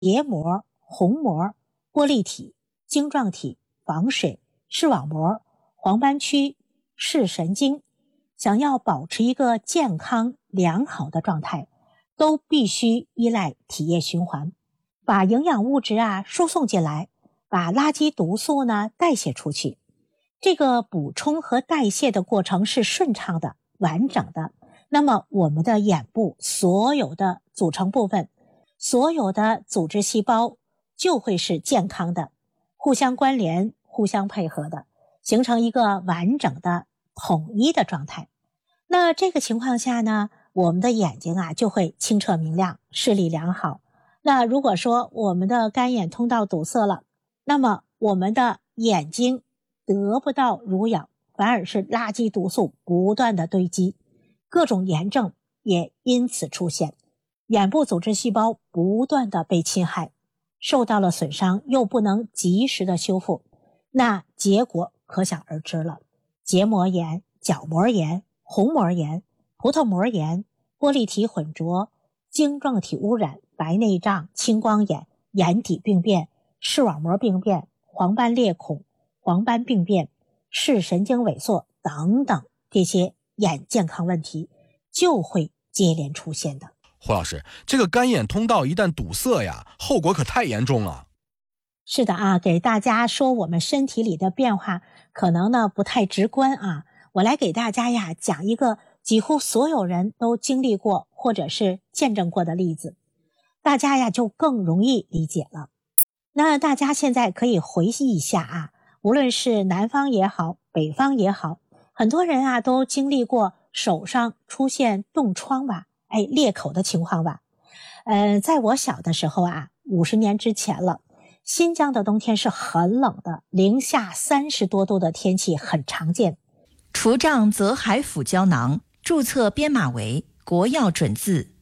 结膜、虹膜、玻璃体、晶状体、房水、视网膜、黄斑区、视神经，想要保持一个健康良好的状态，都必须依赖体液循环，把营养物质输送进来，把垃圾毒素代谢出去。这个补充和代谢的过程是顺畅的、完整的，那么我们的眼部所有的组成部分，所有的组织细胞就会是健康的，互相关联、互相配合的，形成一个完整的统一的状态。那这个情况下呢，我们的眼睛就会清澈明亮，视力良好。那如果说我们的干眼通道堵塞了，那么我们的眼睛得不到濡养，反而是垃圾毒素不断的堆积，各种炎症也因此出现，眼部组织细胞不断的被侵害，受到了损伤又不能及时的修复，那结果可想而知了。结膜炎、角膜炎、虹膜炎、葡萄膜炎、玻璃体混浊、晶状体污染、白内障、青光眼、眼底病变、视网膜病变、黄斑裂孔、黄斑病变、视神经萎缩等等，这些眼健康问题就会接连出现的。 胡老师，这个干眼通道一旦堵塞后果可太严重了。 是的给大家说我们身体里的变化可能不太直观我来给大家讲一个几乎所有人都经历过或者是见证过的例子，大家就更容易理解了。那大家现在可以回忆一下无论是南方也好，北方也好，很多人都经历过手上出现冻疮吧，裂口的情况吧。在我小的时候50年之前了，新疆的冬天是很冷的，零下30多度的天气很常见。 除障泽海府胶囊注册编码为国药准字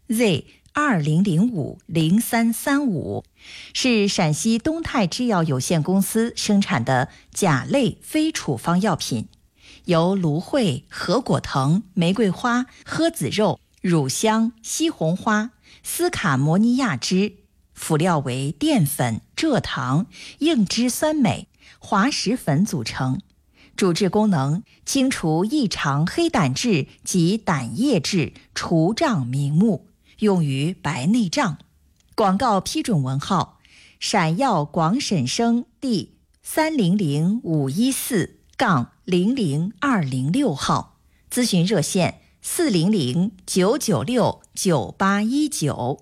Z20050335，是陕西东泰制药有限公司生产的甲类非处方药品，由芦荟、合果藤、玫瑰花、诃子肉、乳香、西红花、斯卡摩尼亚汁，辅料为淀粉、蔗糖、硬脂酸镁、滑石粉组成，主治功能清除异常黑胆质及胆液质，除障明目，用于白内障。广告批准文号陕药广审生第300514-00206号，咨询热线400-996-9819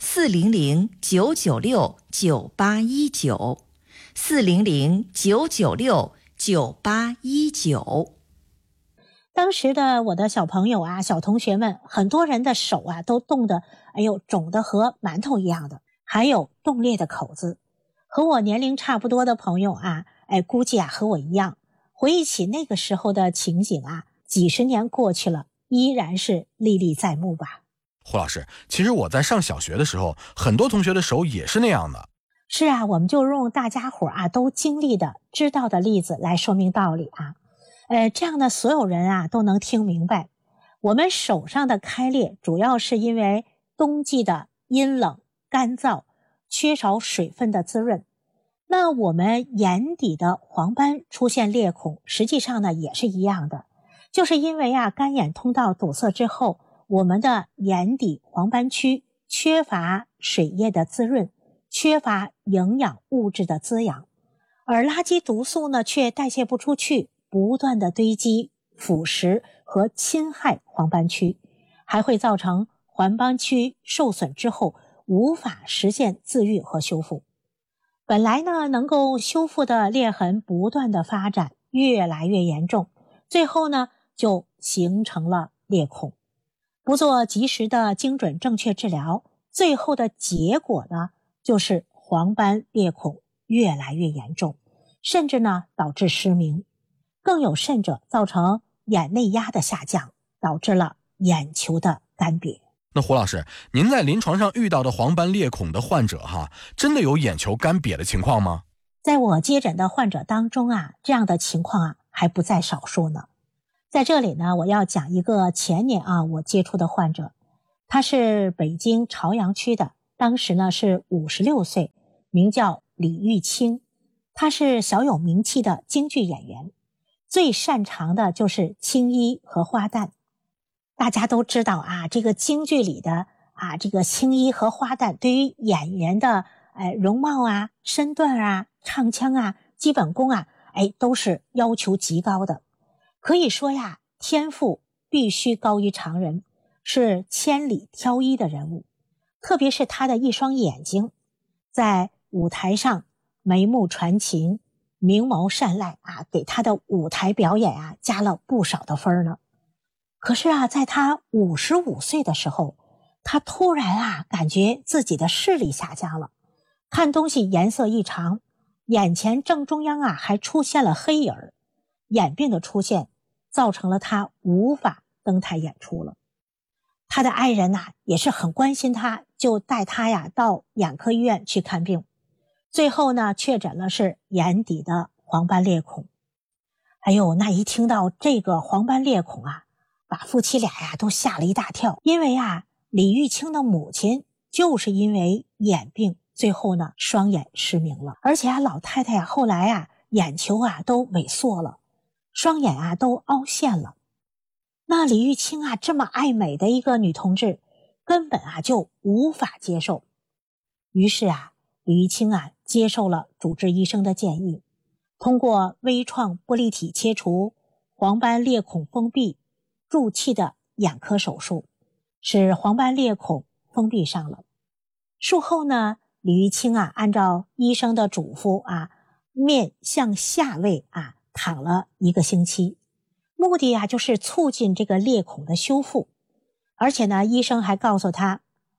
400-996-9819 400-996-9819。 当时的我的小朋友小同学们，很多人的手都冻得肿得和馒头一样的，还有冻裂的口子。和我年龄差不多的朋友估计和我一样，回忆起那个时候的情景几十年过去了，依然是历历在目吧。 胡老师，其实我在上小学的时候，很多同学的手也是那样的。 是我们就用大家伙都经历的、知道的例子来说明道理这样的所有人都能听明白。我们手上的开裂主要是因为冬季的阴冷、干燥，缺少水分的滋润。那我们眼底的黄斑出现裂孔，实际上呢也是一样的，就是因为干眼通道堵塞之后，我们的眼底黄斑区缺乏水液的滋润，缺乏营养物质的滋养，而垃圾毒素呢却代谢不出去，不断的堆积、腐蚀和侵害黄斑区，还会造成黄斑区受损之后无法实现自愈和修复。本来呢能够修复的裂痕不断的发展，越来越严重，最后呢就形成了裂孔。不做及时的精准正确治疗，最后的结果呢就是黄斑裂孔越来越严重，甚至呢导致失明，更有甚者造成眼内压的下降，导致了眼球的干瘪。 那胡老师，您在临床上遇到的黄斑裂孔的患者真的有眼球干瘪的情况吗？ 在我接诊的患者当中这样的情况还不在少数呢。在这里呢，我要讲一个前年我接触的患者，他是北京朝阳区的当时呢是56岁，名叫李玉清，他是小有名气的京剧演员，最擅长的就是青衣和花旦。大家都知道啊，这个京剧里的这个青衣和花旦对于演员的容貌啊、身段啊、唱腔啊、基本功啊，都是要求极高的。可以说呀，天赋必须高于常人，是千里挑一的人物。特别是他的一双眼睛，在舞台上眉目传情，明眸善睐给他的舞台表演加了不少的分呢。可是在他55岁的时候，他突然感觉自己的视力下降了，看东西颜色异常，眼前正中央还出现了黑影儿。眼病的出现造成了他无法登台演出了。他的爱人也是很关心他，就带他到眼科医院去看病。最后呢，确诊了是眼底的黄斑裂孔。那一听到这个黄斑裂孔把夫妻俩都吓了一大跳。因为李玉清的母亲就是因为眼病，最后呢双眼失明了。而且老太太后来眼球都萎缩了，双眼都凹陷了。那李玉清这么爱美的一个女同志，根本就无法接受。于是李玉清接受了主治医生的建议，通过微创玻璃体切除、黄斑裂孔封闭、助气的眼科手术，使黄斑裂孔封闭上了。术后呢，李玉清按照医生的嘱咐面向下位躺了1个星期，目的就是促进这个裂孔的修复。而且呢，医生还告诉他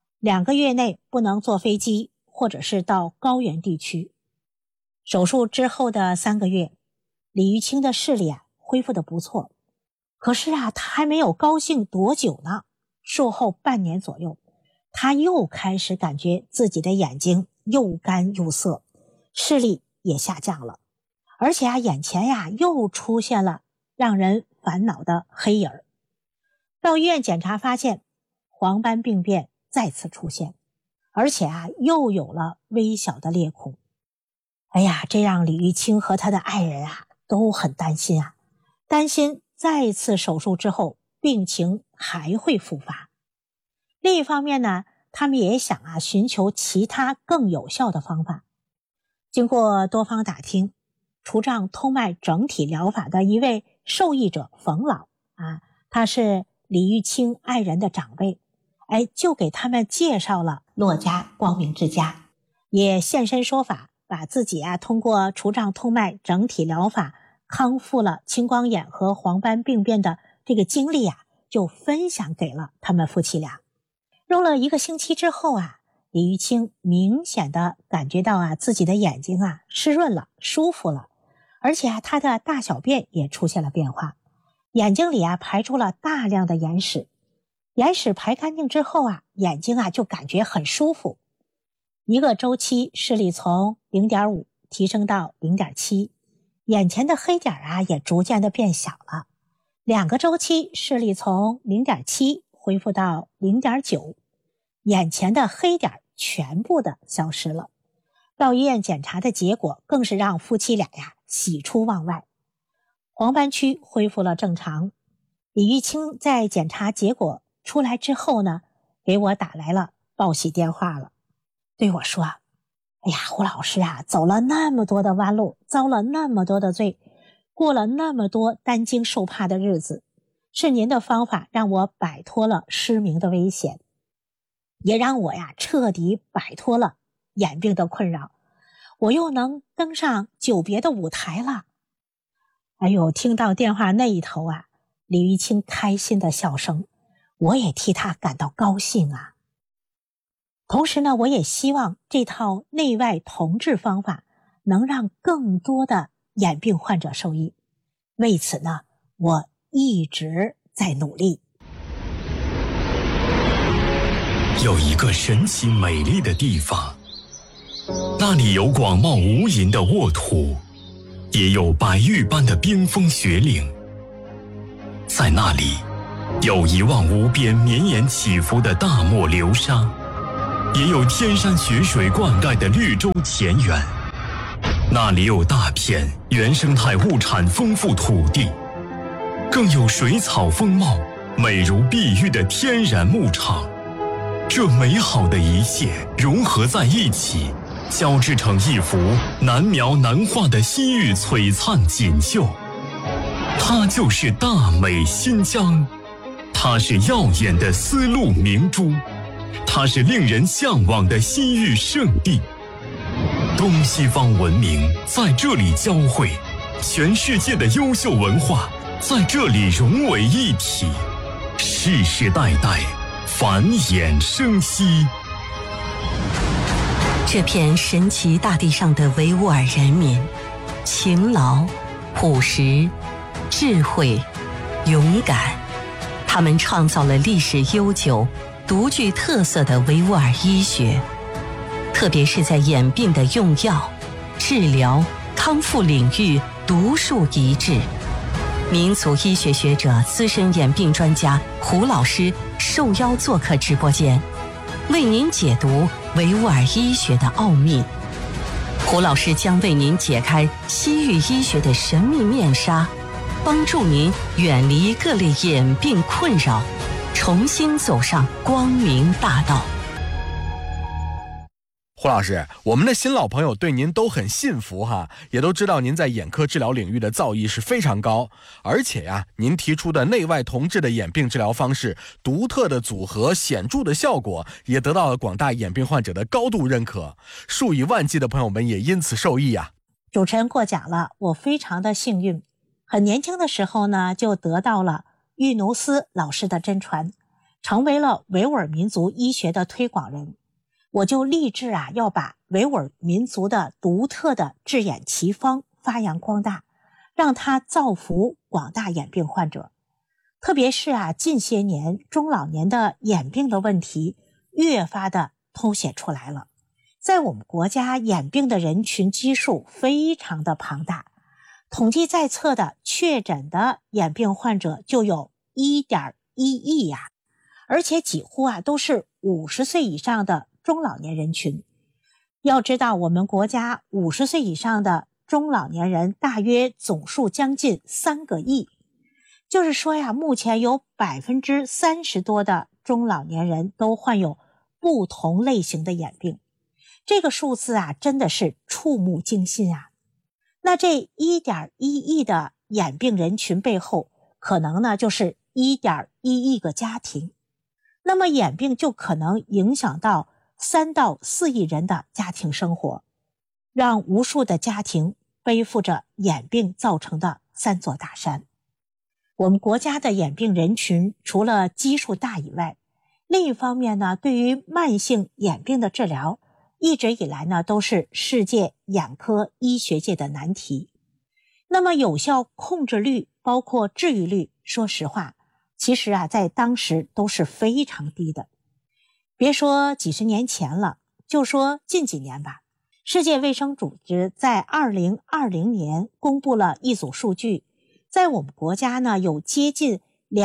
2个月内不能坐飞机或者是到高原地区。手术之后的3个月，李玉清的视力恢复得不错。可是他还没有高兴多久呢，术后半年左右，他又开始感觉自己的眼睛又干又涩，视力也下降了，而且眼前又出现了让人烦恼的黑影儿。到医院检查发现黄斑病变再次出现，而且又有了微小的裂孔。这让李玉清和他的爱人都很担心担心再次手术之后病情还会复发。另一方面呢，他们也想寻求其他更有效的方法。经过多方打听，除障通脉整体疗法的一位受益者冯老他是李玉清爱人的长辈，就给他们介绍了骆家光明之家，也现身说法，把自己通过除障通脉整体疗法康复了青光眼和黄斑病变的这个经历就分享给了他们夫妻俩。用了1个星期之后李玉清明显的感觉到自己的眼睛湿润了，舒服了，而且他的大小便也出现了变化，眼睛里排出了大量的眼屎。眼屎排干净之后眼睛就感觉很舒服。1个周期视力从 0.5 提升到 0.7， 眼前的黑点也逐渐的变小了。2个周期视力从 0.7 恢复到 0.9， 眼前的黑点全部的消失了。到医院检查的结果更是让夫妻俩喜出望外，黄斑区恢复了正常。李玉清在检查结果出来之后呢，给我打来了报喜电话了，对我说胡老师走了那么多的弯路，遭了那么多的罪，过了那么多担惊受怕的日子，是您的方法让我摆脱了失明的危险，也让我彻底摆脱了眼病的困扰，我又能登上久别的舞台了。听到电话那一头李玉清开心的笑声，我也替他感到高兴同时呢，我也希望这套内外同治方法能让更多的眼病患者受益。为此呢，我一直在努力。 有一个神奇美丽的地方，那里有广袤无垠的沃土，也有白玉般的冰封雪岭。在那里，有一望无边绵延起伏的大漠流沙， 也有天山雪水灌溉的绿洲田园。那里有大片原生态物产丰富土地，更有水草丰茂、美如碧玉的天然牧场。这美好的一切融合在一起，交织成一幅难描难画的西域璀璨锦绣。它就是大美新疆，它是耀眼的丝路明珠，它是令人向往的西域圣地。东西方文明在这里交汇，全世界的优秀文化在这里融为一体，世世代代繁衍生息。 这片神奇大地上的维吾尔人民，勤劳、朴实、智慧、勇敢，他们创造了历史悠久、独具特色的维吾尔医学，特别是在眼病的用药、治疗、康复领域独树一帜。民族医学学者、资深眼病专家胡老师受邀做客直播间，为您解读维吾尔医学的奥秘。胡老师将为您解开西域医学的神秘面纱，帮助您远离各类眼病困扰，重新走上光明大道。 胡老师，我们的新老朋友对您都很信服哈，也都知道您在眼科治疗领域的造诣是非常高，而且呀，您提出的内外同治的眼病治疗方式，独特的组合，显著的效果，也得到了广大眼病患者的高度认可，数以万计的朋友们也因此受益啊。 主持人过奖了，我非常的幸运，很年轻的时候呢，就得到了玉奴斯老师的真传，成为了维吾尔民族医学的推广人。我就立志要把维吾尔民族的独特的治眼奇方发扬光大，让它造福广大眼病患者。特别是近些年中老年的眼病的问题越发的凸显出来了。在我们国家，眼病的人群基数非常的庞大，统计在册的确诊的眼病患者就有 1.1 亿呀，而且几乎都是50岁以上的中老年人群。要知道，我们国家50岁以上的中老年人大约总数将近3个亿，就是说目前有30%多的中老年人都患有不同类型的眼病。这个数字真的是触目惊心啊。那这 1.1 亿的眼病人群背后，可能呢就是 1.1 亿个家庭。那么眼病就可能影响到3到4亿人的家庭生活，让无数的家庭背负着眼病造成的3座大山。我们国家的眼病人群除了基数大以外，另一方面呢，对于慢性眼病的治疗，一直以来呢都是世界眼科医学界的难题。那么有效控制率包括治愈率，说实话其实在当时都是非常低的。别说几十年前了，就说近几年吧，世界卫生组织在2020年公布了一组数据，在我们国家呢有接近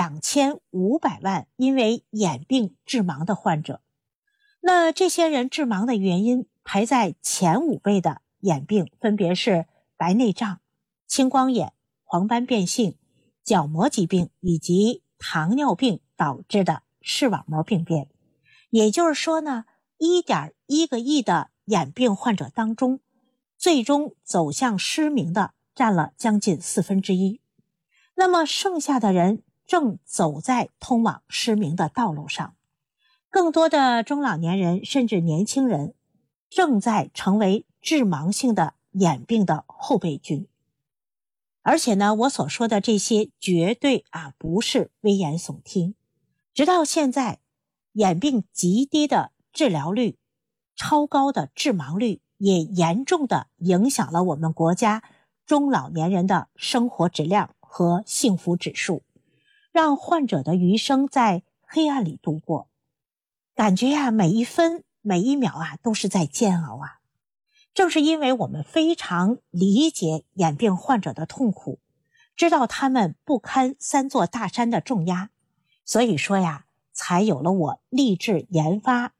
2500万因为眼病致盲的患者。那这些人致盲的原因排在前5位的眼病分别是白内障、青光眼、黄斑变性、角膜疾病以及糖尿病导致的视网膜病变。也就是说呢 1.1 个亿的眼病患者当中，最终走向失明的占了将近1/4。那么剩下的人正走在通往失明的道路上。更多的中老年人甚至年轻人正在成为致盲性的眼病的后备军。而且呢，我所说的这些绝对不是危言耸听。直到现在，眼病极低的治疗率、超高的致盲率也严重的影响了我们国家中老年人的生活质量和幸福指数，让患者的余生在黑暗里度过，感觉每一分每一秒都是在煎熬啊。正是因为我们非常理解眼病患者的痛苦，知道他们不堪3座大山的重压，所以说才有了我立志研发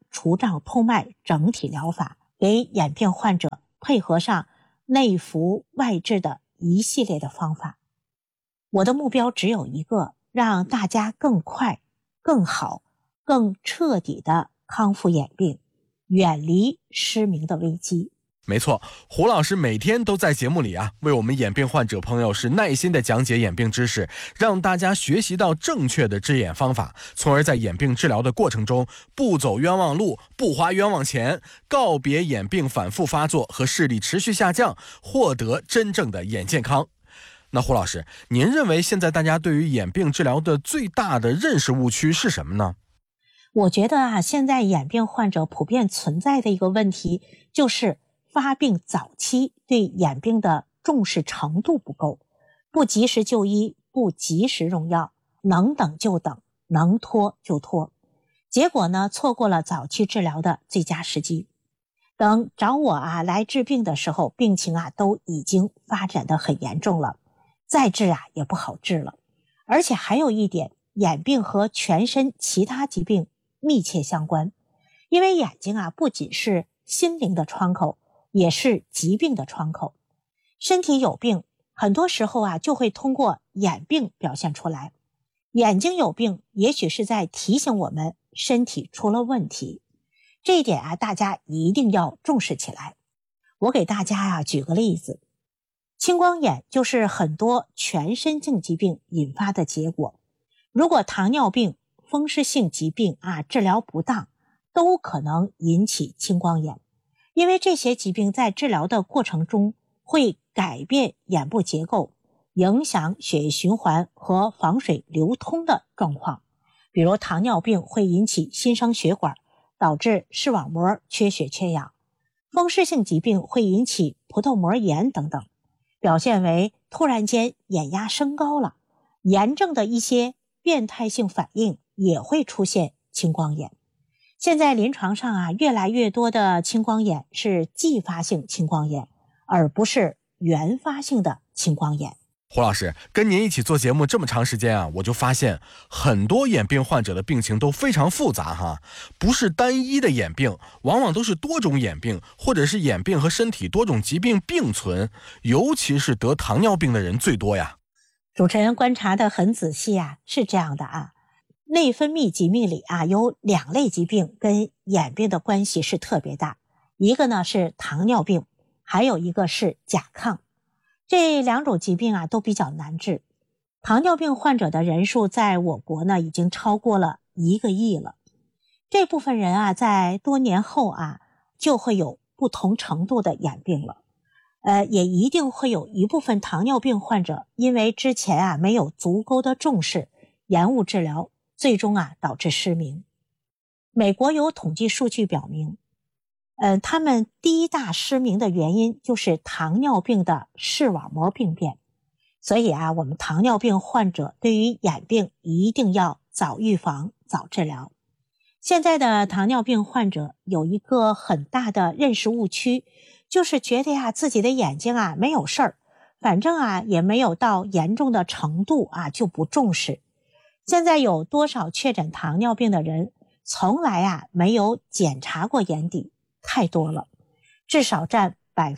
除障通脉整体疗法，给眼病患者配合上内服外治的一系列的方法。我的目标只有一个，让大家更快、更好、更彻底的康复眼病，远离失明的危机。 没错，胡老师每天都在节目里为我们眼病患者朋友是耐心的讲解眼病知识，让大家学习到正确的治眼方法，从而在眼病治疗的过程中不走冤枉路，不花冤枉钱，告别眼病反复发作和视力持续下降，获得真正的眼健康。那胡老师，您认为现在大家对于眼病治疗的最大的认识误区是什么呢？ 我觉得现在眼病患者普遍存在的一个问题，就是发病早期对眼病的重视程度不够，不及时就医，不及时用药，能等就等，能拖就拖，结果呢，错过了早期治疗的最佳时机。等找我来治病的时候，病情都已经发展得很严重了，再治也不好治了。而且还有一点，眼病和全身其他疾病密切相关，因为眼睛不仅是心灵的窗口，也是疾病的窗口。身体有病，很多时候就会通过眼病表现出来。眼睛有病，也许是在提醒我们身体出了问题。这一点大家一定要重视起来。我给大家举个例子，青光眼就是很多全身性疾病引发的结果。如果糖尿病、风湿性疾病治疗不当，都可能引起青光眼。因为这些疾病在治疗的过程中会改变眼部结构，影响血液循环和房水流通的状况。比如糖尿病会引起新生血管，导致视网膜缺血缺氧；风湿性疾病会引起葡萄膜炎等等，表现为突然间眼压升高了。炎症的一些变态性反应也会出现青光眼。现在临床上越来越多的青光眼是继发性青光眼，而不是原发性的青光眼。 胡老师，跟您一起做节目这么长时间我就发现很多眼病患者的病情都非常复杂不是单一的眼病，往往都是多种眼病，或者是眼病和身体多种疾病并存，尤其是得糖尿病的人最多呀。 主持人观察得很仔细是这样的内分泌疾病里有2类疾病跟眼病的关系是特别大，一个呢是糖尿病，还有一个是甲亢。这2种疾病都比较难治。糖尿病患者的人数在我国呢已经超过了1个亿了。这部分人在多年后就会有不同程度的眼病了。也一定会有一部分糖尿病患者因为之前没有足够的重视，延误治疗，最终导致失明。美国有统计数据表明，他们第一大失明的原因就是糖尿病的视网膜病变。所以我们糖尿病患者对于眼病一定要早预防、早治疗。现在的糖尿病患者有一个很大的认识误区，就是觉得自己的眼睛没有事儿，反正也没有到严重的程度就不重视。现在有多少确诊糖尿病的人从来没有检查过眼底？太多了，至少占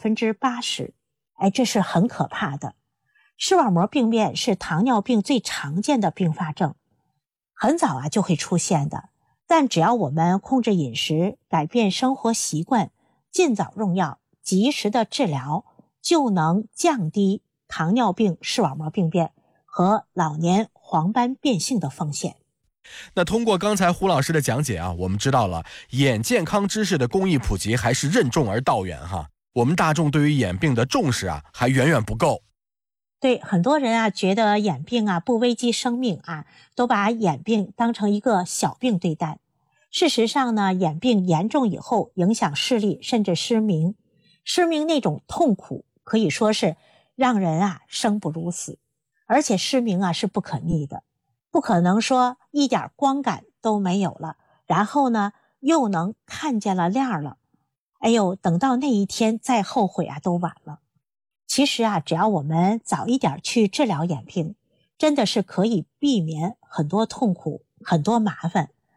80%。 这是很可怕的。视网膜病变是糖尿病最常见的并发症，很早就会出现的，但只要我们控制饮食，改变生活习惯，尽早用药，及时的治疗，就能降低糖尿病视网膜病变和老年黄斑变性的风险。 那通过刚才胡老师的讲解我们知道了眼健康知识的公益普及还是任重而道远我们大众对于眼病的重视还远远不够。 对，很多人觉得眼病不危及生命都把眼病当成一个小病对待。事实上呢，眼病严重以后影响视力，甚至失明。失明那种痛苦可以说是让人生不如死，而且失明是不可逆的，不可能说一点光感都没有了，然后呢又能看见了亮了。等到那一天再后悔都晚了。其实只要我们早一点去治疗眼病，真的是可以避免很多痛苦、很多麻烦。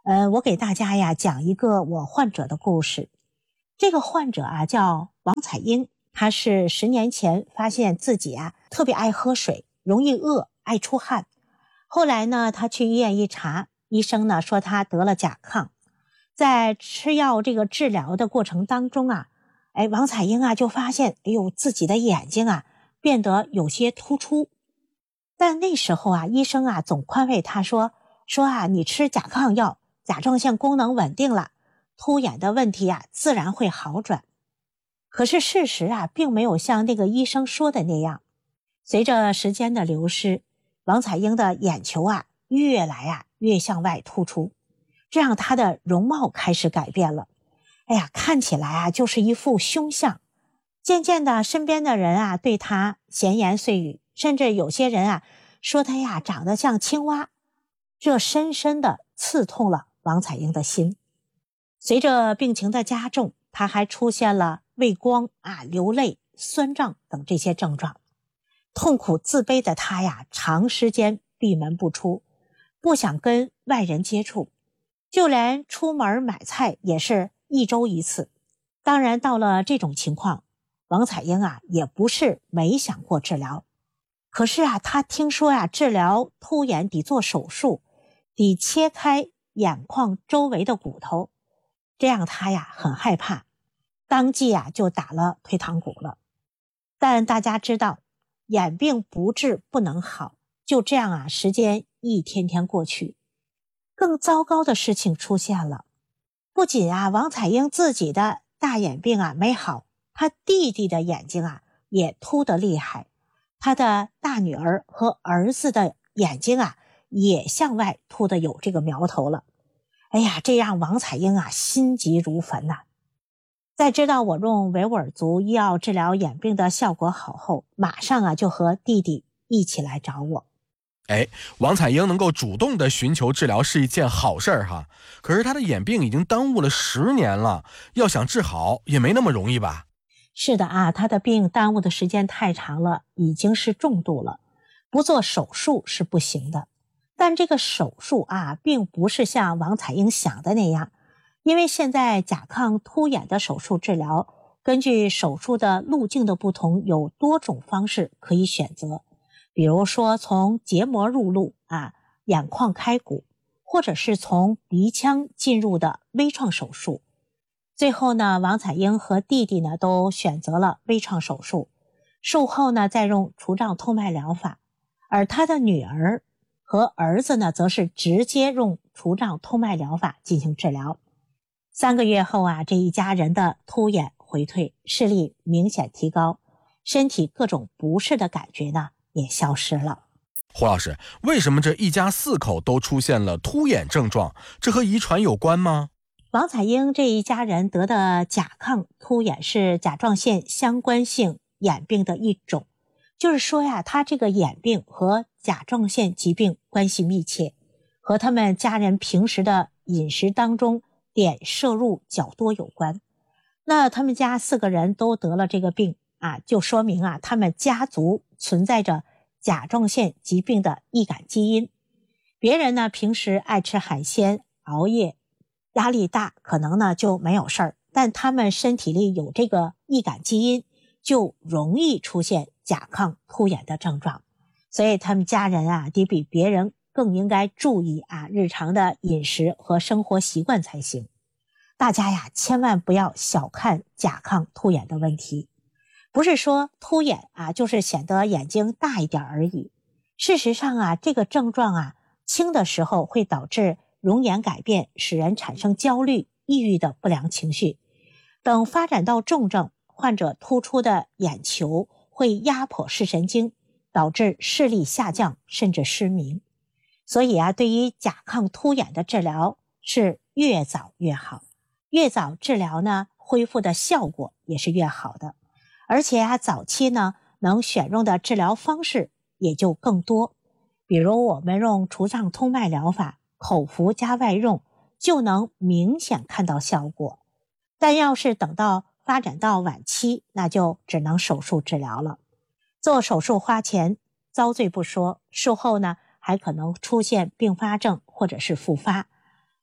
我给大家呀讲一个我患者的故事。这个患者啊叫王彩英，她是10年前发现自己啊特别爱喝水，容易饿，爱出汗。后来呢，她去医院一查，医生呢说她得了甲亢。在吃药这个治疗的过程当中啊，王彩英啊就发现，自己的眼睛啊变得有些突出。但那时候啊，医生啊总宽慰她说啊，你吃甲亢药，甲状腺功能稳定了，突眼的问题啊自然会好转。可是事实啊并没有像那个医生说的那样。随着时间的流失，王彩英的眼球啊越来啊越向外突出，这让她的容貌开始改变了。看起来啊就是一副凶相。渐渐的，身边的人啊对她闲言碎语，甚至有些人啊说她呀长得像青蛙。这深深的刺痛了王彩英的心。随着病情的加重，她还出现了畏光啊、流泪、酸胀等这些症状。痛苦自卑的她呀，长时间闭门不出，不想跟外人接触，就连出门买菜也是1周1次。当然，到了这种情况，王彩英啊也不是没想过治疗。可是啊，她听说啊治疗突眼得做手术，得切开眼眶周围的骨头，这样她呀很害怕，当即啊就打了退堂鼓了。但大家知道，眼病不治不能好，就这样啊，时间一天天过去。更糟糕的事情出现了，不仅啊王彩英自己的大眼病啊没好，她弟弟的眼睛啊也突得厉害，她的大女儿和儿子的眼睛啊也向外突的有这个苗头了。这让王彩英啊心急如焚呐。在知道我用维吾尔族医药治疗眼病的效果好后，马上啊就和弟弟一起来找我。 王彩英能够主动的寻求治疗是一件好事儿哈。可是她的眼病已经耽误了10年了，要想治好也没那么容易吧？ 是的啊，她的病耽误的时间太长了，已经是重度了，不做手术是不行的。但这个手术啊，并不是像王彩英想的那样，因为现在甲亢突眼的手术治疗，根据手术的路径的不同，有多种方式可以选择。比如说从结膜入路啊，眼眶开骨，或者是从鼻腔进入的微创手术。最后呢，王彩英和弟弟呢都选择了微创手术，术后呢再用除障通脉疗法，而他的女儿和儿子呢则是直接用除障通脉疗法进行治疗。3个月后啊，这一家人的突眼回退，视力明显提高，身体各种不适的感觉呢也消失了。 胡老师，为什么这一家4口都出现了突眼症状？这和遗传有关吗？ 王彩英这一家人得的甲亢突眼是甲状腺相关性眼病的一种，就是说呀，他这个眼病和甲状腺疾病关系密切，和他们家人平时的饮食当中碘摄入较多有关。那他们家4个人都得了这个病啊，就说明啊，他们家族存在着甲状腺疾病的易感基因。别人呢平时爱吃海鲜、熬夜、压力大，可能呢就没有事儿，但他们身体里有这个易感基因，就容易出现甲亢突眼的症状。所以他们家人啊得比别人更应该注意啊日常的饮食和生活习惯才行。大家呀千万不要小看甲亢突眼的问题，不是说突眼啊就是显得眼睛大一点而已。事实上啊，这个症状啊轻的时候会导致容颜改变，使人产生焦虑、抑郁的不良情绪。等发展到重症，患者突出的眼球会压迫视神经，导致视力下降甚至失明。所以啊，对于甲亢突眼的治疗是越早越好，越早治疗呢，恢复的效果也是越好的。而且啊，早期呢能选用的治疗方式也就更多。比如我们用除障通脉疗法，口服加外用就能明显看到效果。但要是等到发展到晚期，那就只能手术治疗了。做手术花钱遭罪不说，术后呢还可能出现并发症或者是复发。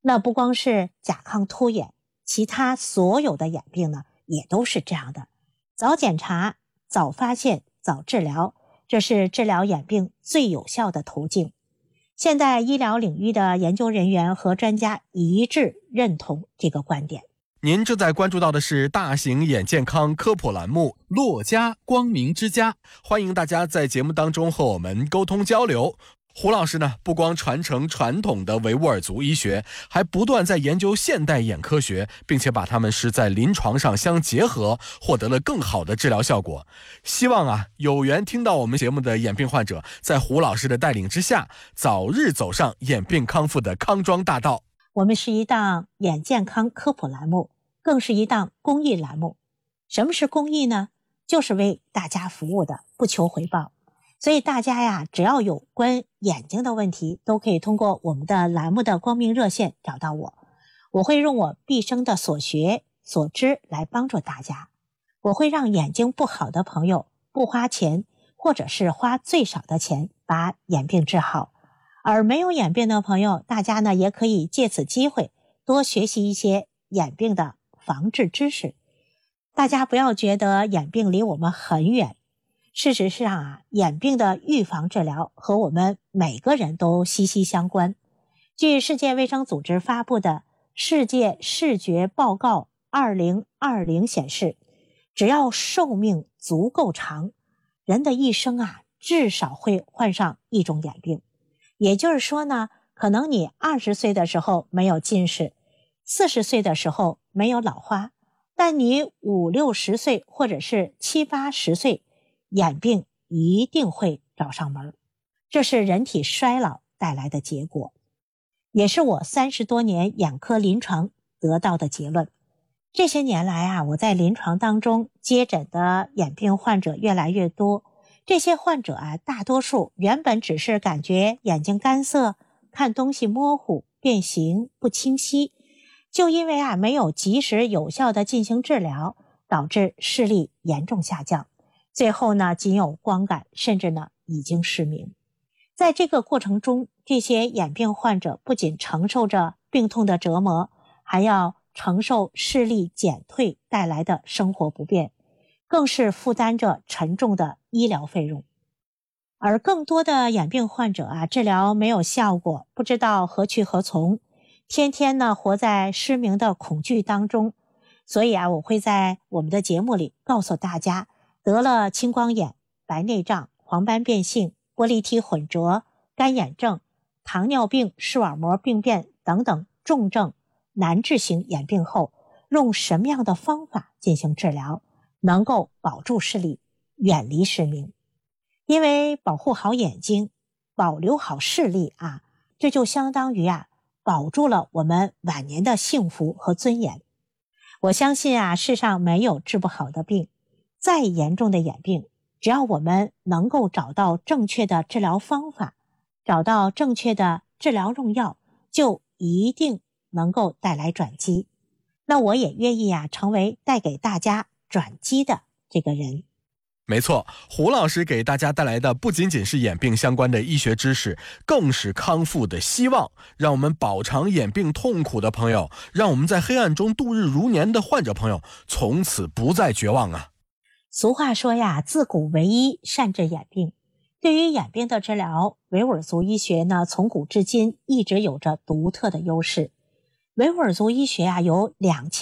那不光是甲亢突眼，其他所有的眼病呢，也都是这样的。早检查、早发现、早治疗，这是治疗眼病最有效的途径。现代医疗领域的研究人员和专家一致认同这个观点。 您正在关注到的是大型眼健康科普栏目《洛家光明之家》，欢迎大家在节目当中和我们沟通交流。胡老师呢，不光传承传统的维吾尔族医学，还不断在研究现代眼科学，并且把它们是在临床上相结合，获得了更好的治疗效果。希望有缘听到我们节目的眼病患者，在胡老师的带领之下，早日走上眼病康复的康庄大道。 我们是一档眼健康科普栏目，更是一档公益栏目。什么是公益呢？就是为大家服务的，不求回报。所以大家呀，只要有关眼睛的问题，都可以通过我们的栏目的光明热线找到我。我会用我毕生的所学所知来帮助大家。我会让眼睛不好的朋友不花钱，或者是花最少的钱把眼病治好。而没有眼病的朋友，大家呢也可以借此机会多学习一些眼病的防治知识。大家不要觉得眼病离我们很远，事实上眼病的预防治疗和我们每个人都息息相关。据世界卫生组织发布的《世界视觉报告2020》显示，只要寿命足够长，人的一生至少会患上一种眼病。也就是说呢，可能你20岁的时候没有近视，40岁的时候没有老花，但你50、60岁或者是70、80岁，眼病一定会找上门。这是人体衰老带来的结果，也是我30多年眼科临床得到的结论。这些年来我在临床当中接诊的眼病患者越来越多。这些患者大多数原本只是感觉眼睛干涩，看东西模糊、变形不清晰，就因为没有及时有效的进行治疗，导致视力严重下降，最后呢仅有光感，甚至呢已经失明。在这个过程中，这些眼病患者不仅承受着病痛的折磨，还要承受视力减退带来的生活不便，更是负担着沉重的医疗费用。而更多的眼病患者治疗没有效果，不知道何去何从，天天呢活在失明的恐惧当中。所以我会在我们的节目里告诉大家，得了青光眼、白内障、黄斑变性、玻璃体混浊、干眼症、糖尿病、视网膜病变等等重症难治型眼病后，用什么样的方法进行治疗，能够保住视力，远离失明。因为保护好眼睛，保留好视力这就相当于保住了我们晚年的幸福和尊严。我相信世上没有治不好的病，再严重的眼病，只要我们能够找到正确的治疗方法，找到正确的治疗用药，就一定能够带来转机。那我也愿意成为带给大家转机的这个人。 没错，胡老师给大家带来的不仅仅是眼病相关的医学知识，更是康复的希望。让我们饱尝眼病痛苦的朋友，让我们在黑暗中度日如年的患者朋友，从此不再绝望俗话说自古为医，善治眼病。对于眼病的治疗，维吾尔族医学呢，从古至今一直有着独特的优势。维吾尔族医学有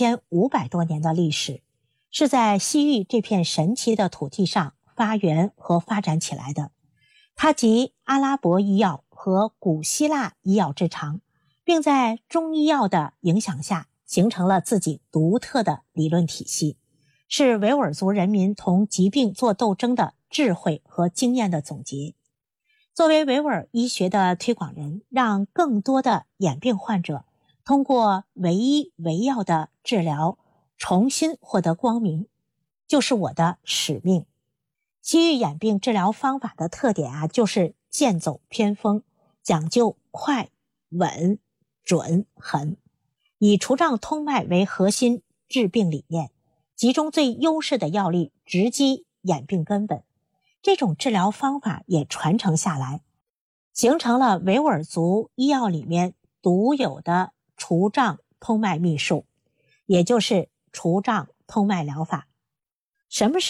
2500多年的历史，是在西域这片神奇的土地上发源和发展起来的。它集阿拉伯医药和古希腊医药之长，并在中医药的影响下形成了自己独特的理论体系，是维吾尔族人民同疾病做斗争的智慧和经验的总结。作为维吾尔医学的推广人，让更多的眼病患者通过维医维药的治疗重新获得光明，就是我的使命。西域眼病治疗方法的特点就是剑走偏锋，讲究快、稳、准、狠，以除障通脉为核心治病理念，集中最优势的药力，直击眼病根本。这种治疗方法也传承下来，形成了维吾尔族医药里面独有的除胀通脉秘术，也就是除胀通脉疗法。什么是